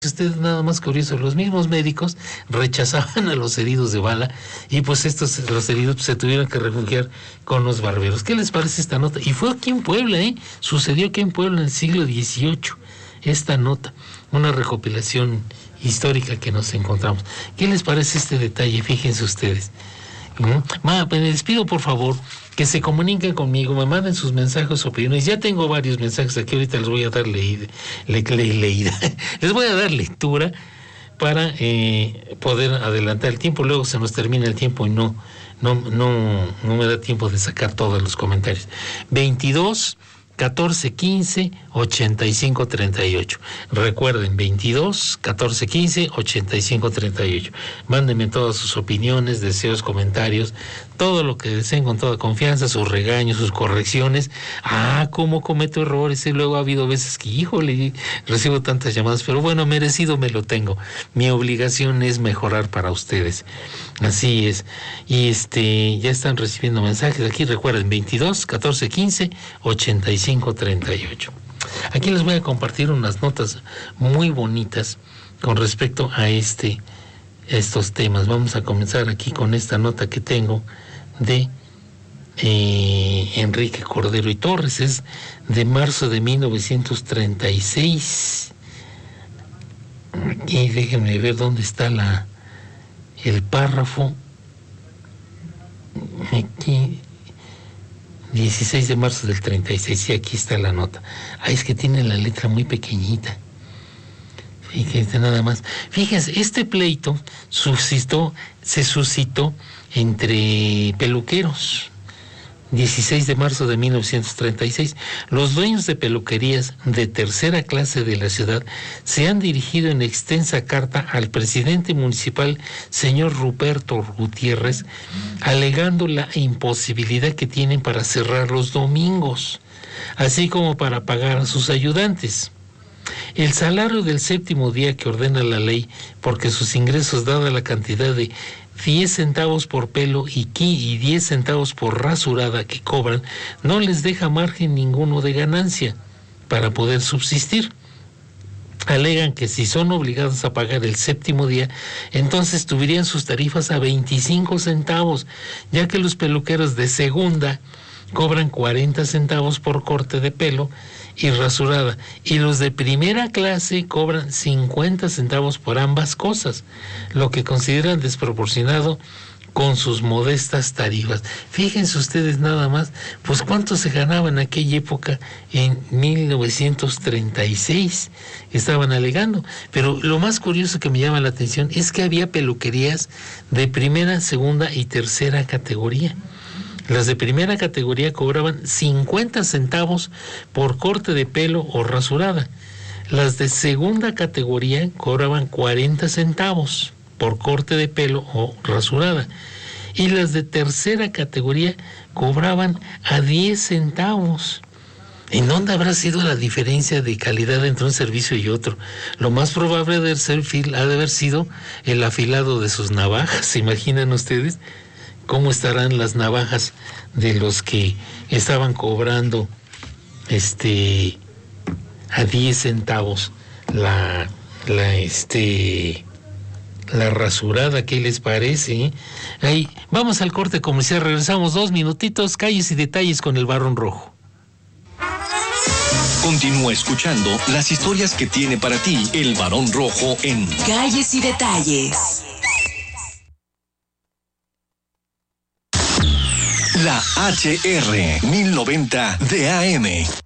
Usted nada más curioso, los mismos médicos rechazaban a los heridos de bala y pues los heridos se tuvieron que refugiar con los barberos. ¿Qué les parece esta nota? Y fue aquí en Puebla, sucedió aquí en Puebla en el siglo XVIII, esta nota, una recopilación histórica que nos encontramos. ¿Qué les parece este detalle? Fíjense ustedes. Me les pido por favor que se comuniquen conmigo, me manden sus mensajes, opiniones. Ya tengo varios mensajes aquí, ahorita les voy a dar leída. Les voy a dar lectura para poder adelantar el tiempo. Luego se nos termina el tiempo y no me da tiempo de sacar todos los comentarios. 22 14 15 85 38. Recuerden, 22 14 15 85 38. Mándenme todas sus opiniones, deseos, comentarios, todo lo que deseen con toda confianza, sus regaños, sus correcciones. Cómo cometo errores. Y luego ha habido veces que, híjole, recibo tantas llamadas, pero bueno, merecido me lo tengo. Mi obligación es mejorar para ustedes. Así es. Y ya están recibiendo mensajes aquí. Recuerden, 22 14 15 85 38. Aquí les voy a compartir unas notas muy bonitas con respecto a estos temas. Vamos a comenzar aquí con esta nota que tengo de Enrique Cordero y Torres. Es de marzo de 1936. Aquí déjenme ver dónde está el párrafo. Aquí 16 de marzo del 36, sí, aquí está la nota. Es que tiene la letra muy pequeñita. Fíjense nada más. Fíjense, este pleito se suscitó entre peluqueros. 16 de marzo de 1936, los dueños de peluquerías de tercera clase de la ciudad se han dirigido en extensa carta al presidente municipal, señor Ruperto Gutiérrez, alegando la imposibilidad que tienen para cerrar los domingos, así como para pagar a sus ayudantes. El salario del séptimo día que ordena la ley, porque sus ingresos, dada la cantidad de 10 centavos por pelo y 10 centavos por rasurada que cobran, no les deja margen ninguno de ganancia para poder subsistir. Alegan que si son obligados a pagar el séptimo día, entonces subirían sus tarifas a 25 centavos, ya que los peluqueros de segunda cobran 40 centavos por corte de pelo y rasurada, y los de primera clase cobran 50 centavos por ambas cosas, lo que consideran desproporcionado con sus modestas tarifas. Fíjense ustedes nada más, pues cuánto se ganaba en aquella época, en 1936, estaban alegando. Pero lo más curioso que me llama la atención es que había peluquerías de primera, segunda y tercera categoría. Las de primera categoría cobraban 50 centavos por corte de pelo o rasurada. Las de segunda categoría cobraban 40 centavos por corte de pelo o rasurada. Y las de tercera categoría cobraban a 10 centavos. ¿En dónde habrá sido la diferencia de calidad entre un servicio y otro? Lo más probable ha de haber sido el afilado de sus navajas. ¿Se imaginan ustedes cómo estarán las navajas de los que estaban cobrando a 10 centavos la rasurada? ¿Qué les parece? Ahí, vamos al corte comercial, regresamos 2 minutitos, calles y detalles con el Barón Rojo. Continúa escuchando las historias que tiene para ti el Barón Rojo en Calles y Detalles. La HR 1090 de AM.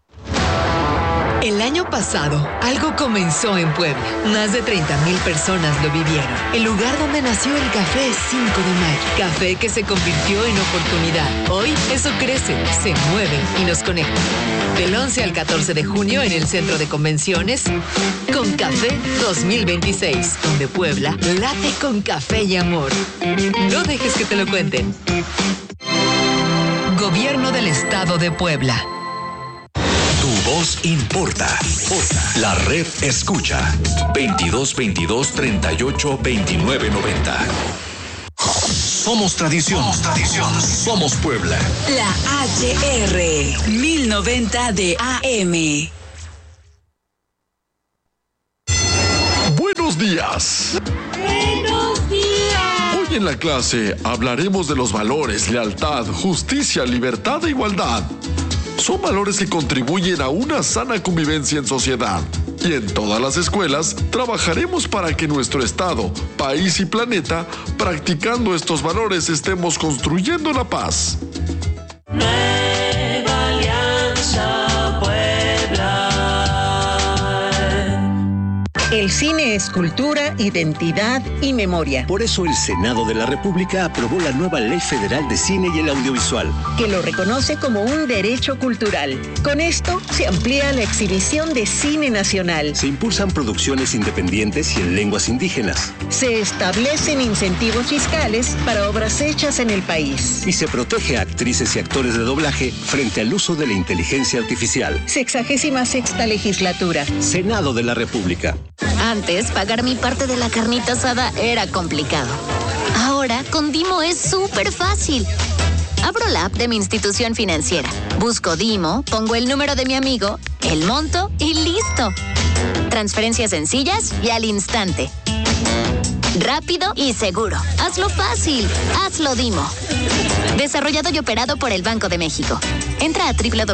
El año pasado, algo comenzó en Puebla. Más de 30,000 personas lo vivieron. El lugar donde nació el Café 5 de Mayo. Café que se convirtió en oportunidad. Hoy, eso crece, se mueve y nos conecta. Del 11 al 14 de junio en el Centro de Convenciones, Con Café 2026, donde Puebla late con café y amor. No dejes que te lo cuenten. Gobierno del Estado de Puebla. Tu voz importa. La red escucha. 2222 38 29 90. Somos tradición. Somos Puebla. La HR 1090 de AM. Buenos días. Buenos días. Hoy en la clase hablaremos de los valores, lealtad, justicia, libertad e igualdad. Son valores que contribuyen a una sana convivencia en sociedad. Y en todas las escuelas trabajaremos para que nuestro estado, país y planeta, practicando estos valores, estemos construyendo la paz. Nueva Alianza Puebla. El cine es cultura, identidad y memoria. Por eso el Senado de la República aprobó la nueva Ley Federal de Cine y el Audiovisual, que lo reconoce como un derecho cultural. Con esto se amplía la exhibición de cine nacional. se impulsan producciones independientes y en lenguas indígenas, Se establecen incentivos fiscales para obras hechas en el país. y se protege a actrices y actores de doblaje frente al uso de la inteligencia artificial. 66ª legislatura. Senado de la República. Antes, pagar mi parte de la carnita asada era complicado. Ahora, con Dimo es súper fácil. Abro la app de mi institución financiera, busco Dimo, pongo el número de mi amigo, el monto y listo. Transferencias sencillas y al instante. Rápido y seguro. Hazlo fácil. Hazlo Dimo. Desarrollado y operado por el Banco de México. Entra a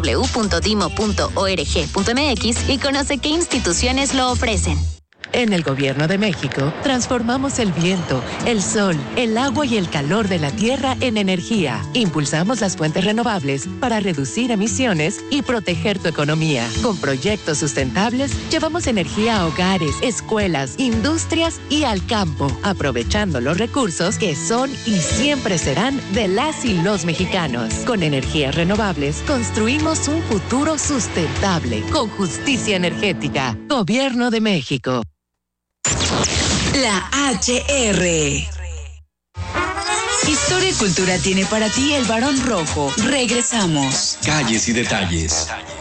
www.dimo.org.mx y conoce qué instituciones lo ofrecen. En el Gobierno de México, transformamos el viento, el sol, el agua y el calor de la tierra en energía. Impulsamos las fuentes renovables para reducir emisiones y proteger tu economía. Con proyectos sustentables, llevamos energía a hogares, escuelas, industrias y al campo, aprovechando los recursos que son y siempre serán de las y los mexicanos. Con energías renovables, construimos un futuro sustentable, con justicia energética. Gobierno de México. La HR. Historia y cultura tiene para ti el Varón Rojo. Regresamos. Calles y detalles.